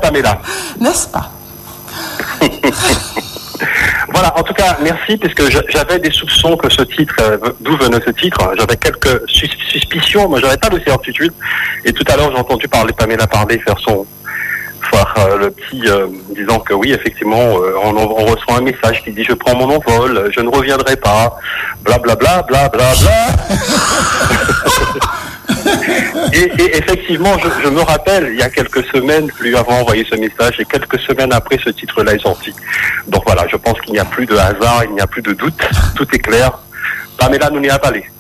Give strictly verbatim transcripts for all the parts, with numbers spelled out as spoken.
Pamela. N'est-ce pas? Voilà, en tout cas, merci, puisque j'avais des soupçons que ce titre, d'où venait ce titre, j'avais quelques sus- suspicions, mais j'avais pas de certitude. Et tout à l'heure, j'ai entendu parler Pamela parler, faire son, faire euh, le petit, euh, disant que oui, effectivement, euh, on, on reçoit un message qui dit je prends mon envol, je ne reviendrai pas, bla bla bla bla bla bla. Et, et effectivement, je, je me rappelle, il y a quelques semaines, lui avons envoyé ce message, et quelques semaines après, ce titre-là est sorti. Donc voilà, je pense qu'il n'y a plus de hasard, il n'y a plus de doute, tout est clair. Pamela nous n'y a pas allé.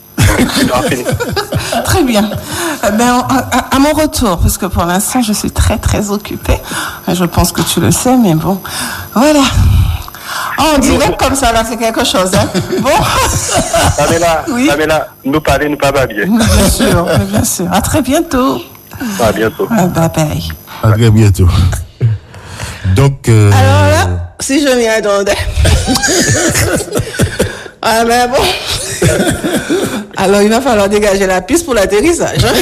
Très bien. Eh ben, à, à mon retour, parce que pour l'instant, je suis très très occupée. Je pense que tu le sais, mais bon, voilà. Oh, on dirait comme ça, là, c'est quelque chose, hein. Bon. Pamela, oui. Pamela, nous parler, nous pas bien. Bien sûr, bien sûr. À très bientôt. À bientôt. Ah, bye bye. À très bientôt. Donc. Euh... Alors là, si je m'y attendais. Ah, mais bon. Alors, il va falloir dégager la piste pour l'atterrissage. Hein?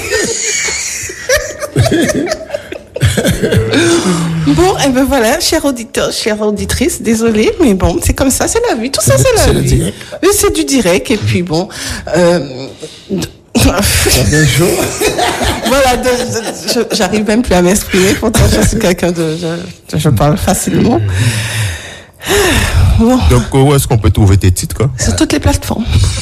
Bon, et ben voilà, chers auditeurs, chères auditrices, désolé, mais bon, c'est comme ça, c'est la vie, tout ça, c'est la c'est vie. Direct. C'est du direct, et puis bon, euh... voilà, de, de, je, j'arrive même plus à m'exprimer, pourtant je suis quelqu'un de, je, je parle facilement. Bon. Donc, où est-ce qu'on peut trouver tes titres, quoi? Sur toutes les plateformes.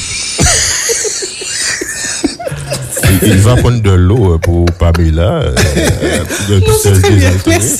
Il, il va prendre de l'eau pour Pamela. Euh, non, c'est très bien, merci.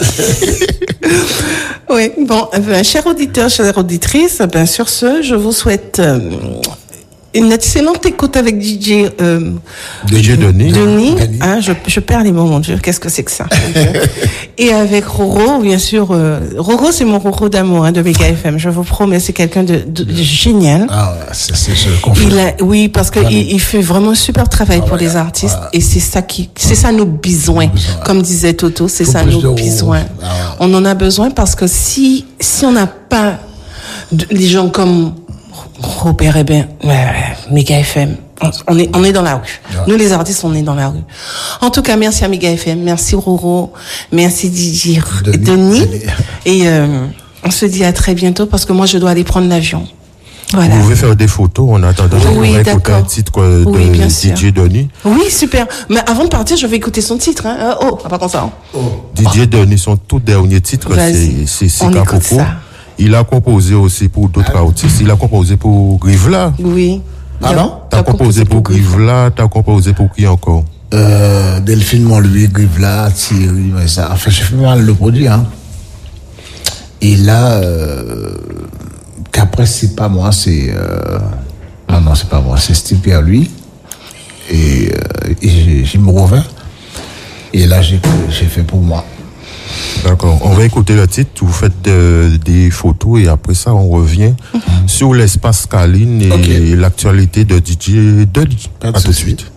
Oui, bon, ben, chers auditeurs, chères auditrices, ben, sur ce, je vous souhaite euh, une excellente écoute avec D J euh, D J Denis. Denis, hein, je, je perds les mots, mon Dieu, qu'est-ce que c'est que ça? Et avec Roro, bien sûr, euh, Roro, c'est mon Roro d'amour, hein, de Méga F M. Je vous promets, c'est quelqu'un de, de, de génial. Ah ouais, c'est, c'est ce qu'on fait. Il a, oui, parce que Voilà. il, il fait vraiment un super travail Ah pour ouais, les artistes, voilà. et c'est ça qui, c'est ça nos besoins. besoins. Comme disait Toto, c'est Faut ça plus nos de Roro. besoins. Ah ouais. On en a besoin parce que si, si on n'a pas de, les gens comme Robert, eh ben, euh, Méga F M, on, on est, on est dans la rue. Ouais. Nous, les artistes, on est dans la rue. En tout cas, merci à Méga F M, merci Roro, merci Didier, Denis. Denis. Denis. Et, euh, on se dit à très bientôt parce que moi, je dois aller prendre l'avion. Voilà. Vous pouvez faire des photos en attendant Oui, qu'on va écouter d'accord. un titre quoi, de Oui, bien sûr. D J Denis. Oui, super. Mais avant de partir, je vais écouter son titre. Hein. Euh, oh, pas comme ça. Hein. D J Denis, son tout dernier titre, Vas-y. c'est, c'est On Sika écoute Popo. ça. Il a composé aussi pour d'autres artistes. Il a composé pour Grivla. Oui. Ah non? T'as composé pour Grivla, t'as composé pour qui encore? Euh, Delphine Montlouis, Grivla, Thierry, mais ça. Enfin, j'ai fait mal le produit, hein. Et là, euh, qu'après, c'est pas moi, c'est, euh, non, non, c'est pas moi, c'est Steve Pierre, lui. Et, euh, et j'ai, j'ai me revint. Et là, j'ai, j'ai fait pour moi. D'accord. On va écouter le titre, vous faites de- des photos et après ça, on revient sur l'espace Caline et Ok. l'actualité de D J Denis. Pas de À tout de souci. suite.